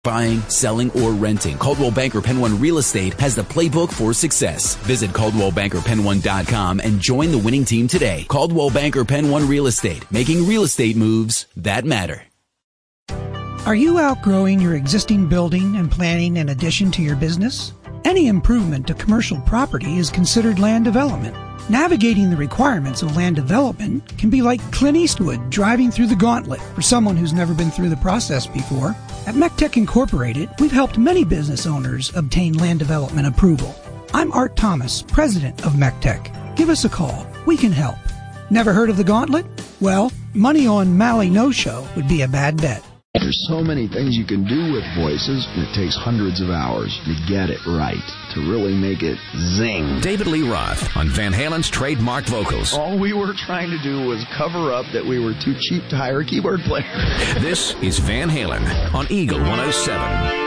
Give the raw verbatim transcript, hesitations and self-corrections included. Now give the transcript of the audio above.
Buying, selling, or renting, Coldwell Banker Penn One Real Estate has the playbook for success. Visit Coldwell Banker Penn One dot com and join the winning team today. Coldwell Banker Penn One Real Estate, making real estate moves that matter. Are you outgrowing your existing building and planning an addition to your business? Any improvement to commercial property is considered land development. Navigating the requirements of land development can be like Clint Eastwood driving through the gauntlet for someone who's never been through the process before. At MECTEC Incorporated, we've helped many business owners obtain land development approval. I'm Art Thomas, president of MECTEC. Give us a call. We can help. Never heard of the gauntlet? Well, money on Mally No Show would be a bad bet. There's so many things you can do with voices, and it takes hundreds of hours to get it right, to really make it zing. David Lee Roth on Van Halen's trademark vocals. All we were trying to do was cover up that we were too cheap to hire a keyboard player. This is Van Halen on Eagle one oh seven.